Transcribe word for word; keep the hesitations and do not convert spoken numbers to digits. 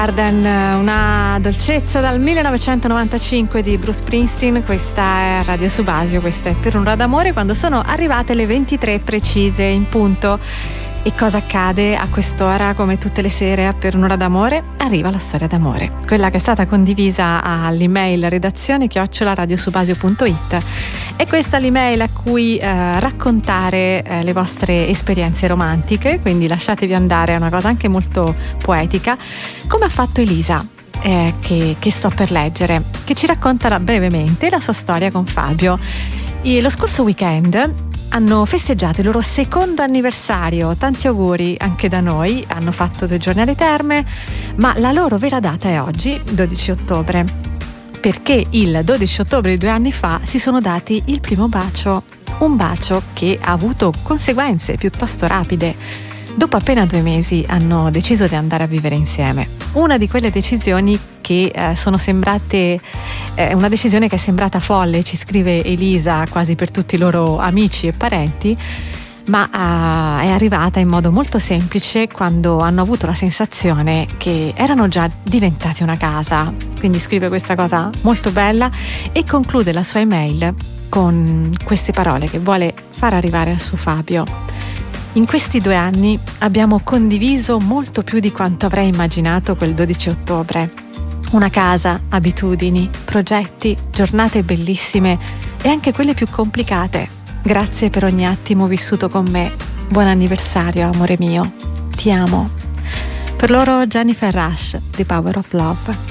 Garden, una dolcezza dal millenovecentonovantacinque di Bruce Springsteen. Questa è Radio Subasio, questa è Per un'ora d'amore, quando sono arrivate le ventitré precise in punto. E cosa accade a quest'ora? Come tutte le sere a Per un'ora d'amore arriva la storia d'amore, quella che è stata condivisa all'email redazione chiocciola radiosubasio punto it. E questa è l'email a cui eh, raccontare eh, le vostre esperienze romantiche, quindi lasciatevi andare, è una cosa anche molto poetica, come ha fatto Elisa, eh, che, che sto per leggere, che ci racconta brevemente la sua storia con Fabio. E lo scorso weekend hanno festeggiato il loro secondo anniversario, tanti auguri anche da noi, hanno fatto due giorni alle terme, ma la loro vera data è oggi, dodici ottobre, perché il dodici ottobre di due anni fa si sono dati il primo bacio, un bacio che ha avuto conseguenze piuttosto rapide. Dopo appena due mesi hanno deciso di andare a vivere insieme. Una di quelle decisioni che eh, sono sembrate, eh, una decisione che è sembrata folle, ci scrive Elisa, quasi per tutti i loro amici e parenti, ma uh, è arrivata in modo molto semplice quando hanno avuto la sensazione che erano già diventati una casa. Quindi scrive questa cosa molto bella e conclude la sua email con queste parole che vuole far arrivare al suo Fabio. In questi due anni abbiamo condiviso molto più di quanto avrei immaginato quel dodici ottobre. Una casa, abitudini, progetti, giornate bellissime e anche quelle più complicate. Grazie per ogni attimo vissuto con me. Buon anniversario, amore mio. Ti amo. Per loro Jennifer Rush, The Power of Love.